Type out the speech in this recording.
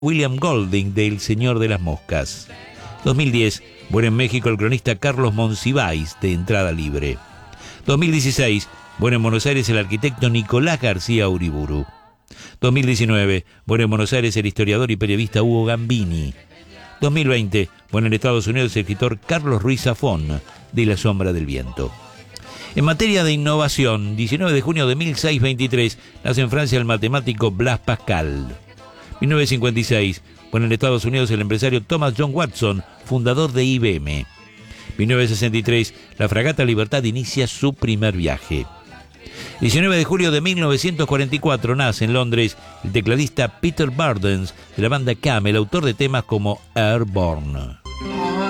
William Golding de El Señor de las Moscas. 2010, muere en México el cronista Carlos Monsiváis de Entrada Libre. 2016, muere en Buenos Aires el arquitecto Nicolás García Uriburu. 2019, muere en Buenos Aires el historiador y periodista Hugo Gambini. 2020, muere en Estados Unidos el escritor Carlos Ruiz Zafón de La Sombra del Viento. En materia de innovación, 19 de junio de 1623, nace en Francia el matemático Blaise Pascal. 1956, muere en Estados Unidos el empresario Thomas John Watson, fundador de IBM. 1963, la fragata Libertad inicia su primer viaje. 19 de julio de 1944 nace en Londres el tecladista Peter Burdens de la banda Camel, autor de temas como Airborne.